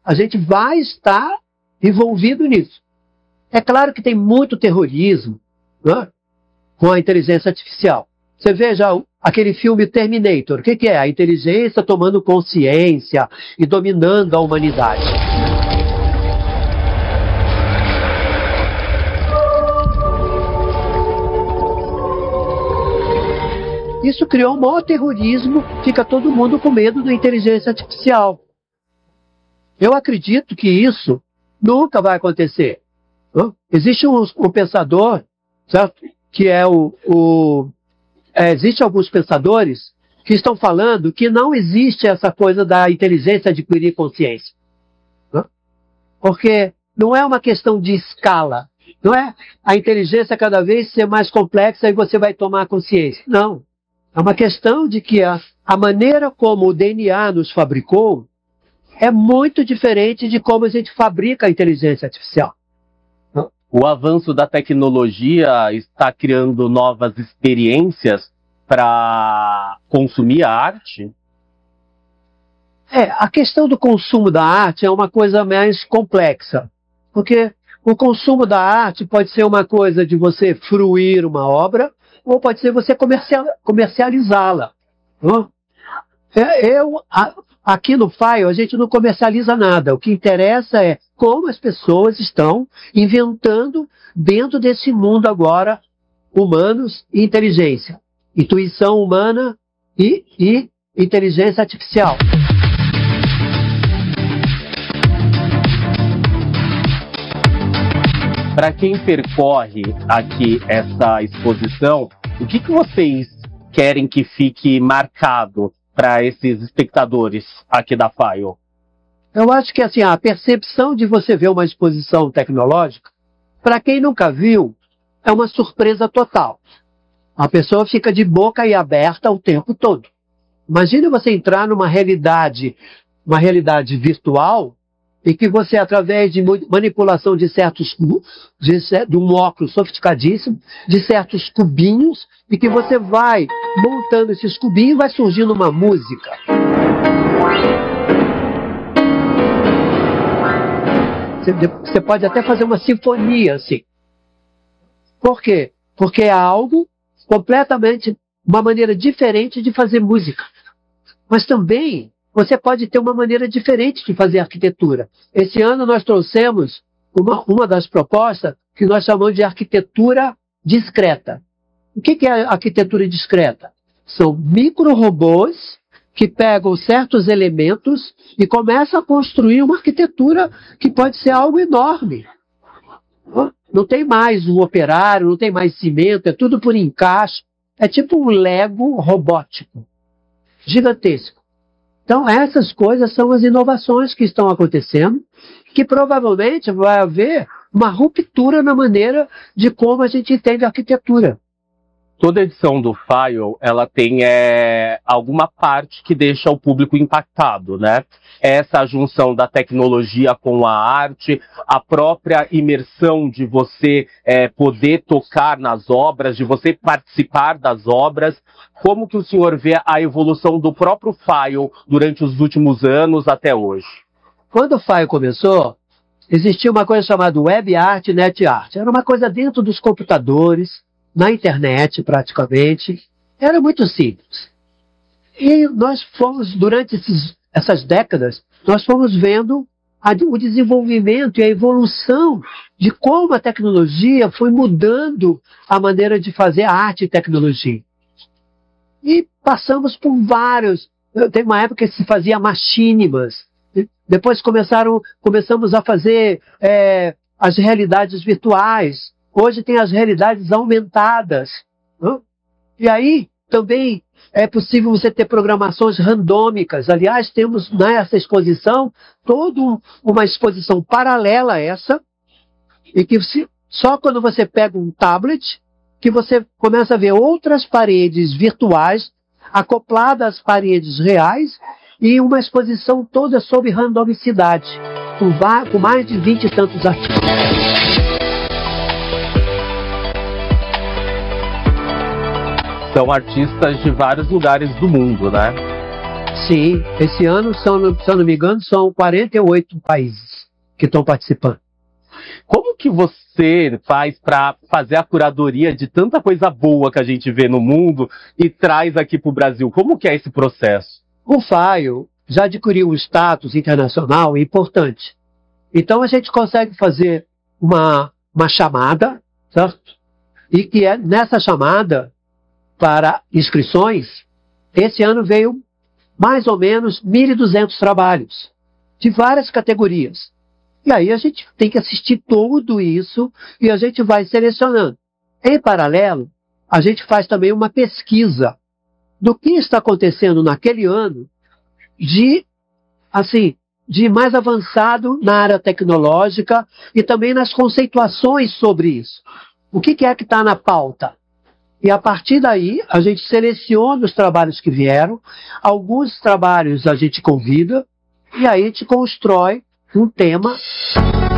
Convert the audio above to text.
A gente vai estar envolvido nisso. É claro que tem muito terrorismo, né, com a inteligência artificial. Você veja aquele filme Terminator. O que é? A inteligência tomando consciência e dominando a humanidade. Isso criou um maior terrorismo, fica todo mundo com medo da inteligência artificial. Eu acredito que isso nunca vai acontecer. Existe um pensador, certo? Que é existem alguns pensadores que estão falando que não existe essa coisa da inteligência adquirir consciência. Porque não é uma questão de escala. Não é a inteligência cada vez ser mais complexa e você vai tomar consciência. Não. É uma questão de que a maneira como o DNA nos fabricou é muito diferente de como a gente fabrica a inteligência artificial. O avanço da tecnologia está criando novas experiências para consumir a arte? A questão do consumo da arte é uma coisa mais complexa. Porque o consumo da arte pode ser uma coisa de você fruir uma obra, ou pode ser você comercializá-la. Aqui no FAIO a gente não comercializa nada. O que interessa é como as pessoas estão inventando dentro desse mundo agora, humanos e inteligência. Intuição humana e inteligência artificial. Para quem percorre aqui essa exposição, o que vocês querem que fique marcado para esses espectadores aqui da FAIO? Eu acho que assim, a percepção de você ver uma exposição tecnológica, para quem nunca viu, é uma surpresa total. A pessoa fica de boca aberta o tempo todo. Imagina você entrar numa realidade virtual, e que você, através de manipulação de um óculos sofisticadíssimo, de certos cubinhos, e que você vai montando esses cubinhos e vai surgindo uma música. Você pode até fazer uma sinfonia assim. Por quê? Porque é algo completamente, uma maneira diferente de fazer música. Mas também você pode ter uma maneira diferente de fazer arquitetura. Esse ano nós trouxemos uma das propostas que nós chamamos de arquitetura discreta. O que é arquitetura discreta? São micro-robôs que pegam certos elementos e começam a construir uma arquitetura que pode ser algo enorme. Não tem mais um operário, não tem mais cimento, é tudo por encaixe. É tipo um Lego robótico, gigantesco. Então, essas coisas são as inovações que estão acontecendo, que provavelmente vai haver uma ruptura na maneira de como a gente entende a arquitetura. Toda edição do FAIO, ela tem alguma parte que deixa o público impactado, né? Essa junção da tecnologia com a arte, a própria imersão de você poder tocar nas obras, de você participar das obras. Como que o senhor vê a evolução do próprio FAIO durante os últimos anos até hoje? Quando o FAIO começou, existia uma coisa chamada Web Art e Net Art. Era uma coisa dentro dos computadores, na internet praticamente. Era muito simples. E nós fomos, durante essas décadas, nós fomos vendo o desenvolvimento e a evolução de como a tecnologia foi mudando a maneira de fazer arte e tecnologia. E passamos por vários. Tem uma época que se fazia machinimas. Depois começamos a fazer as realidades virtuais. Hoje tem as realidades aumentadas. E aí também é possível você ter programações randômicas. Aliás, temos nessa exposição toda uma exposição paralela a essa, e que só quando você pega um tablet que você começa a ver outras paredes virtuais acopladas às paredes reais, e uma exposição toda sobre randomicidade, com mais de 20 e tantos artigos. São artistas de vários lugares do mundo, né? Sim, esse ano, se eu não me engano, são 48 países que estão participando. Como que você faz para fazer a curadoria de tanta coisa boa que a gente vê no mundo e traz aqui para o Brasil? Como que é esse processo? O FAIO já adquiriu um status internacional importante. Então a gente consegue fazer uma chamada, certo? E que é nessa chamada para inscrições, esse ano veio mais ou menos 1.200 trabalhos, de várias categorias. E aí a gente tem que assistir tudo isso e a gente vai selecionando. Em paralelo, a gente faz também uma pesquisa do que está acontecendo naquele ano de mais avançado na área tecnológica e também nas conceituações sobre isso. O que é que está na pauta? E a partir daí, a gente seleciona os trabalhos que vieram, alguns trabalhos a gente convida, e aí a gente constrói um tema